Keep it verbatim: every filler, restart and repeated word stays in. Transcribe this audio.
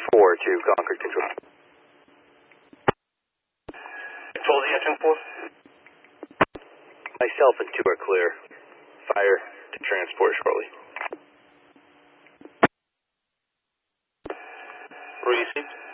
four to Concord Control. Control the engine four. Myself and two are clear. Fire to transport shortly. Received.